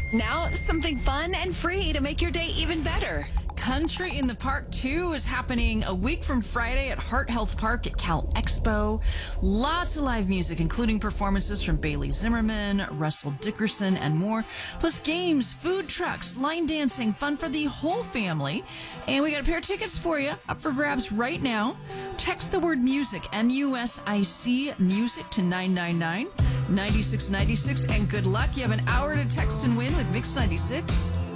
Now, something fun and free to make your day even better. Country in the Park 2 is happening a week from Friday at Heart Health Park at Cal Expo. Lots of live music, including performances from Bailey Zimmerman, Russell Dickerson, and more. Plus games, food trucks, line dancing, fun for the whole family. And we got a pair of tickets for you up for grabs right now. Text the word music, MUSIC, music to 999 9696, and good luck. You have an hour to text and win with Mix 96.